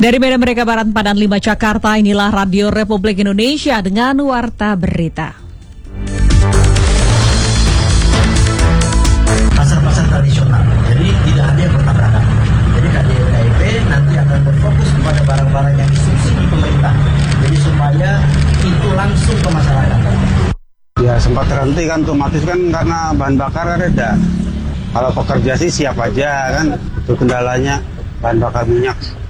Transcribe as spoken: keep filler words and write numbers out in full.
Dari Medan Merdeka Barat, Padan lima, Jakarta, inilah Radio Republik Indonesia dengan Warta Berita. Pasar-pasar tradisional, jadi tidak ada yang bertabrakan. Jadi K D R K I P nanti akan berfokus kepada barang-barang yang disubsidi pemerintah. Jadi supaya itu langsung ke masyarakat. Ya sempat terhenti kan, otomatis kan karena bahan bakar kan ada. Kalau pekerja sih siap aja kan, itu kendalanya bahan bakar minyak.